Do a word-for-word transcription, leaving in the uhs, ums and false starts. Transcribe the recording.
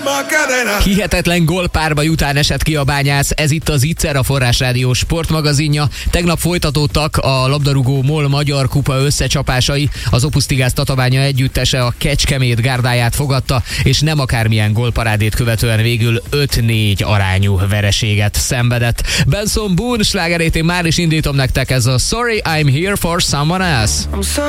Hihetetlen gólpárba után esett ki a Bányász, ez itt az Ittszer, a Forrás Rádió sportmagazinja. Tegnap folytatódtak a labdarúgó MOL Magyar Kupa összecsapásai, az Opusztigász Tatabánya együttese a Kecskemét gárdáját fogadta, és nem akármilyen gólparádét követően végül öt négy arányú vereséget szenvedett. Benson Boone slágerét én már is indítom nektek, ez a Sorry I'm Here for Someone Else.